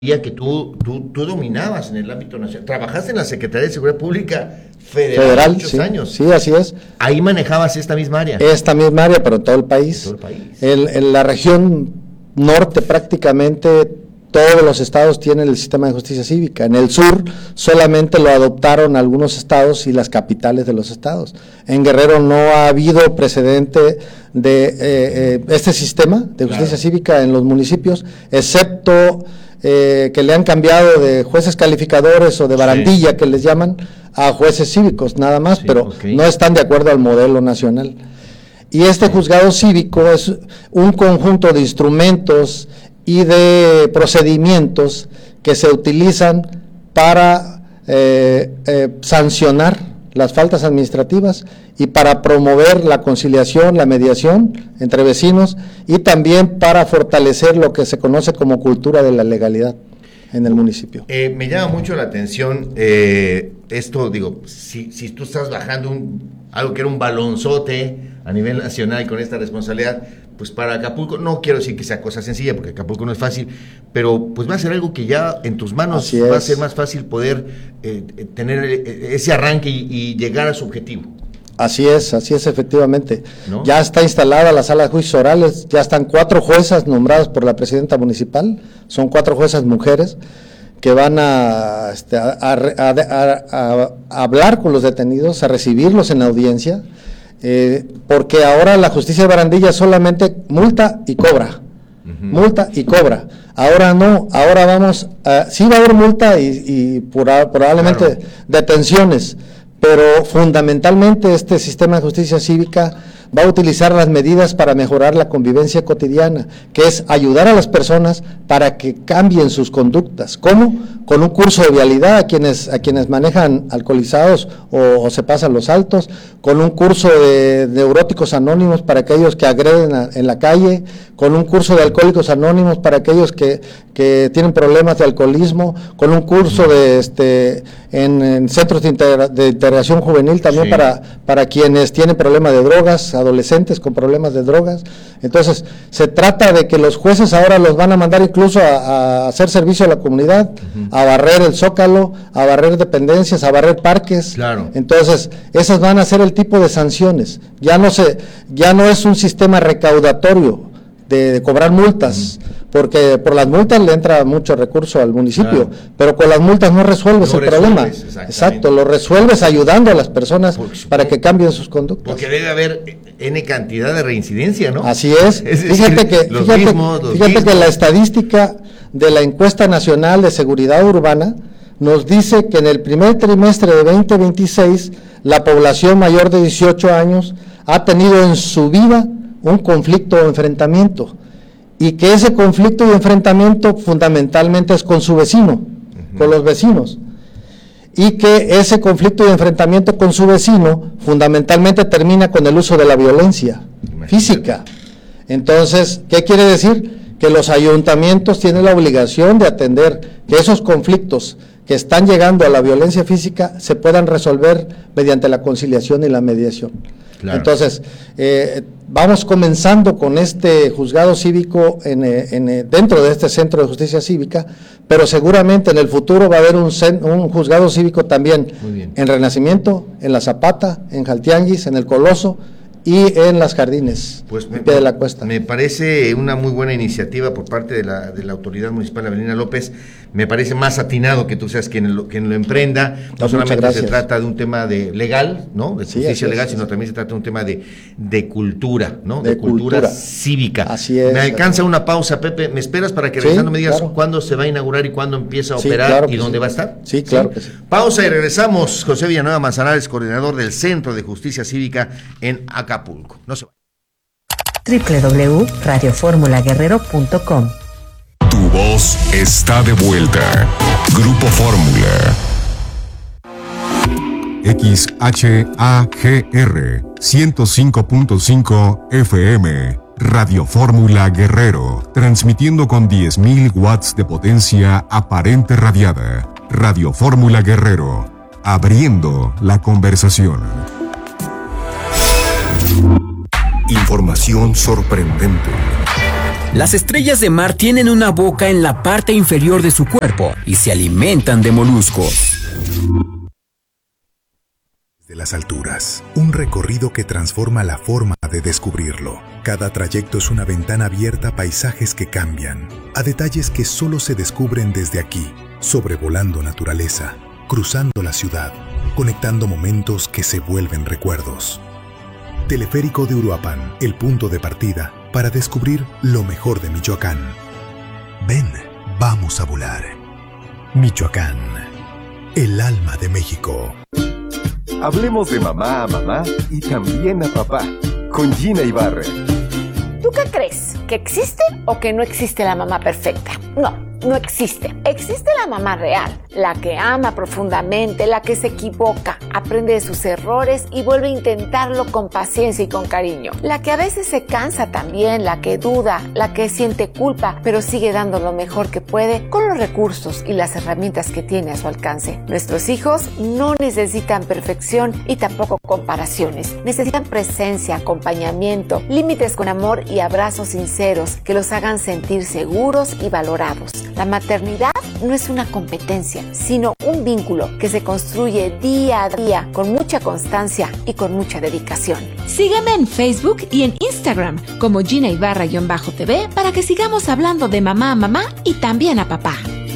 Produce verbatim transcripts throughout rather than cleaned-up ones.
que tú, tú, tú dominabas en el ámbito nacional. Trabajaste en la Secretaría de Seguridad Pública Federal, Federal muchos sí, años. Sí, así es. Ahí manejabas esta misma área. Esta misma área, pero en todo el país. Todo el país. En, en la región norte prácticamente todos los estados tienen el sistema de justicia cívica. En el sur solamente lo adoptaron algunos estados y las capitales de los estados. En Guerrero no ha habido precedente de eh, eh, este sistema de justicia claro. cívica en los municipios, excepto eh, que le han cambiado de jueces calificadores o de barandilla, sí. que les llaman, a jueces cívicos, nada más, sí, pero okay. no están de acuerdo al modelo nacional. Y este juzgado cívico es un conjunto de instrumentos y de procedimientos que se utilizan para eh, eh, sancionar las faltas administrativas y para promover la conciliación, la mediación entre vecinos y también para fortalecer lo que se conoce como cultura de la legalidad en el municipio. Eh, me llama mucho la atención eh, esto, digo, si, si tú estás bajando un, algo que era un balonzote a nivel nacional con esta responsabilidad, pues para Acapulco, no quiero decir que sea cosa sencilla, porque Acapulco no es fácil, pero pues va a ser algo que ya en tus manos va a ser más fácil poder eh, tener ese arranque y, y llegar a su objetivo. Así es, así es efectivamente. ¿No? Ya está instalada la sala de juicios orales, ya están cuatro juezas nombradas por la presidenta municipal, son cuatro juezas mujeres que van a, este, a, a, a, a, a hablar con los detenidos, a recibirlos en audiencia, eh, porque ahora la justicia de barandilla solamente multa y cobra, uh-huh. multa y cobra. Ahora no, ahora vamos, a, sí va a haber multa y, y pura, probablemente claro. detenciones, pero fundamentalmente este sistema de justicia cívica va a utilizar las medidas para mejorar la convivencia cotidiana, que es ayudar a las personas para que cambien sus conductas. ¿Cómo? Con un curso de vialidad a quienes a quienes manejan alcoholizados o, o se pasan los altos, con un curso de neuróticos anónimos para aquellos que agreden a, en la calle, con un curso de alcohólicos anónimos para aquellos que, que tienen problemas de alcoholismo, con un curso de este en, en centros de, integra, de integración juvenil también sí. para, para quienes tienen problemas de drogas, adolescentes con problemas de drogas. Entonces, se trata de que los jueces ahora los van a mandar incluso a, a hacer servicio a la comunidad, uh-huh. a barrer el Zócalo, a barrer dependencias, a barrer parques. Claro. Entonces, esas van a ser el tipo de sanciones. Ya no se, ya no es un sistema recaudatorio de, de cobrar multas, uh-huh. porque por las multas le entra mucho recurso al municipio, claro. pero con las multas no resuelves no el problema. Exacto, lo resuelves ayudando a las personas para que cambien sus conductas. Porque debe haber N cantidad de reincidencia, ¿no? Así es. es fíjate que, los fíjate, mismos, los fíjate que la estadística de la encuesta nacional de seguridad urbana nos dice que en el primer trimestre de veinte veintiséis la población mayor de dieciocho años ha tenido en su vida un conflicto o enfrentamiento, y que ese conflicto y enfrentamiento fundamentalmente es con su vecino, uh-huh. con los vecinos, y que ese conflicto y enfrentamiento con su vecino fundamentalmente termina con el uso de la violencia Imagínate. física. Entonces, ¿qué quiere decir? Que los ayuntamientos tienen la obligación de atender que esos conflictos que están llegando a la violencia física se puedan resolver mediante la conciliación y la mediación. Claro. Entonces, eh, vamos comenzando con este juzgado cívico en, en, dentro de este centro de justicia cívica, pero seguramente en el futuro va a haber un, un juzgado cívico también en Renacimiento, en La Zapata, en Jaltianguis, en El Coloso y en Las Jardines, pues me, de la Cuesta. Me parece una muy buena iniciativa por parte de la, de la autoridad municipal Avelina López. Me parece más atinado que tú seas quien lo, quien lo emprenda. No pues solamente se trata de un tema de legal, ¿no? De justicia sí, legal, es, sino también se trata de un tema de, de cultura, ¿no? De, de cultura, cultura cívica. Así es. Me alcanza una pausa, Pepe. ¿Me esperas para que regresando sí, me digas claro. cuándo se va a inaugurar y cuándo empieza a sí, operar claro y dónde sí. va a estar? Sí, claro ¿Sí? que sí. Pausa y regresamos. José Villanueva Manzanares, coordinador del Centro de Justicia Cívica en Acapulco. No se va. doble u doble u doble u punto radio fórmula guerrero punto com. Tu voz está de vuelta. Grupo Fórmula. X H A G R ciento cinco punto cinco F M. Radio Fórmula Guerrero. Transmitiendo con diez mil watts de potencia aparente radiada. Radio Fórmula Guerrero. Abriendo la conversación. Información sorprendente. Las estrellas de mar tienen una boca en la parte inferior de su cuerpo y se alimentan de moluscos. De las alturas, un recorrido que transforma la forma de descubrirlo. Cada trayecto es una ventana abierta a paisajes que cambian, a detalles que solo se descubren desde aquí, sobrevolando naturaleza, cruzando la ciudad, conectando momentos que se vuelven recuerdos. Teleférico de Uruapan, el punto de partida para descubrir lo mejor de Michoacán. Ven, vamos a volar. Michoacán, el alma de México. Hablemos de mamá a mamá y también a papá, con Gina Ibarra. ¿Tú qué crees? ¿Que existe o que no existe la mamá perfecta? No, no existe. Existe la mamá real, la que ama profundamente, la que se equivoca, aprende de sus errores y vuelve a intentarlo con paciencia y con cariño. La que a veces se cansa también, la que duda, la que siente culpa, pero sigue dando lo mejor que puede con los recursos y las herramientas que tiene a su alcance. Nuestros hijos no necesitan perfección y tampoco comparaciones. Necesitan presencia, acompañamiento, límites con amor y abrazos sinceros que los hagan sentir seguros y valorados. La maternidad no es una competencia, sino un vínculo que se construye día a día con mucha constancia y con mucha dedicación. Sígueme en Facebook y en Instagram como Gina Ibarra-T V para que sigamos hablando de mamá a mamá y también a papá.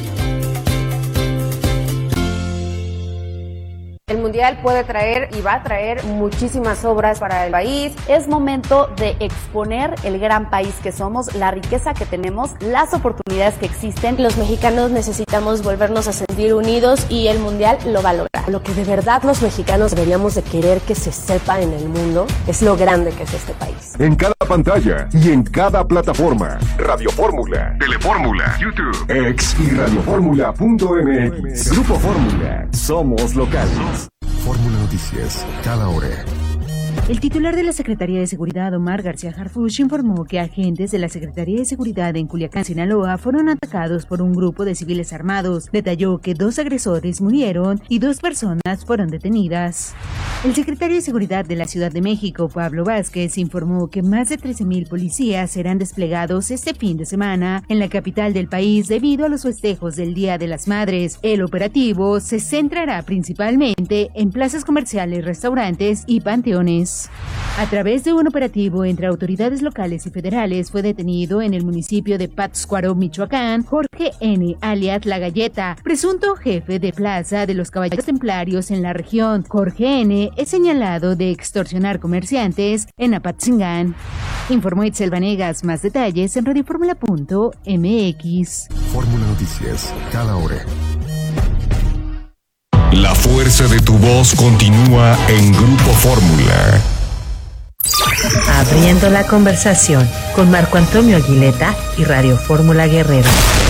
El Mundial puede traer y va a traer muchísimas obras para el país. Es momento de exponer el gran país que somos, la riqueza que tenemos, las oportunidades que existen. Los mexicanos necesitamos volvernos a sentir unidos y el Mundial lo va a lograr. Lo que de verdad los mexicanos deberíamos de querer que se sepa en el mundo es lo grande que es este país. En cada pantalla y en cada plataforma. Radio Fórmula, Telefórmula, YouTube, X y radioformula punto m x. Grupo Fórmula. Somos locales. Fórmula Noticias, cada hora. El titular de la Secretaría de Seguridad, Omar García Harfuch, informó que agentes de la Secretaría de Seguridad en Culiacán, Sinaloa, fueron atacados por un grupo de civiles armados. Detalló que dos agresores murieron y dos personas fueron detenidas. El secretario de Seguridad de la Ciudad de México, Pablo Vázquez, informó que más de trece mil policías serán desplegados este fin de semana en la capital del país debido a los festejos del Día de las Madres. El operativo se centrará principalmente en plazas comerciales, restaurantes y panteones. A través de un operativo entre autoridades locales y federales fue detenido en el municipio de Pátzcuaro, Michoacán, Jorge N., alias La Galleta, presunto jefe de plaza de los Caballeros Templarios en la región. Jorge N. es señalado de extorsionar comerciantes en Apatzingán. Informó Itzel Vanegas. Más detalles en radioformula punto m x. Fórmula Noticias, cada hora. La fuerza de tu voz continúa en Grupo Fórmula. Abriendo la conversación con Marco Antonio Aguileta y Radio Fórmula Guerrero.